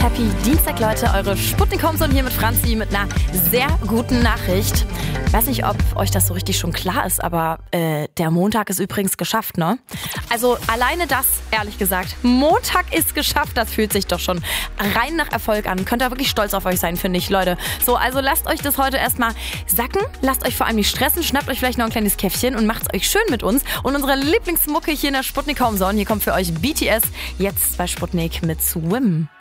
Happy Dienstag, Leute. Eure Sputnik-Homezone hier mit Franzi mit einer sehr guten Nachricht. Ich weiß nicht, ob euch das so richtig schon klar ist, aber der Montag ist übrigens geschafft, ne? Also alleine das, ehrlich gesagt, Montag ist geschafft, das fühlt sich doch schon rein nach Erfolg an. Könnt ihr wirklich stolz auf euch sein, finde ich, Leute. So, also lasst euch das heute erstmal sacken, lasst euch vor allem nicht stressen, schnappt euch vielleicht noch ein kleines Käffchen und macht's euch schön mit uns. Und unsere Lieblingsmucke hier in der Sputnik-Homezone, hier kommt für euch BTS, jetzt bei Sputnik mit Swim.